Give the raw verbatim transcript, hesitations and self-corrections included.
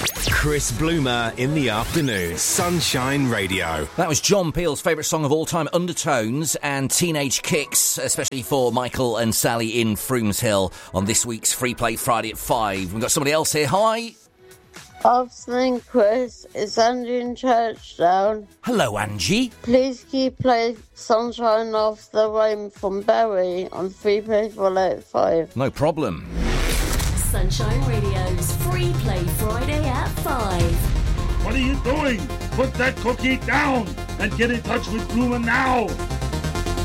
Chris Bloomer in the afternoon. Sunshine Radio. That was John Peel's favourite song of all time, Undertones, and Teenage Kicks, especially for Michael and Sally in Froomes Hill on this week's Free Play Friday at five. We've got somebody else here. Hi. Afternoon, Chris. It's Angie in Churchdown. Hello, Angie. Please keep playing Sunshine Off the Rain from Barry on Free Play Friday at five. No problem. Sunshine Radio's Free Play Friday at five. What are you doing? Put that cookie down and get in touch with Bloomer now.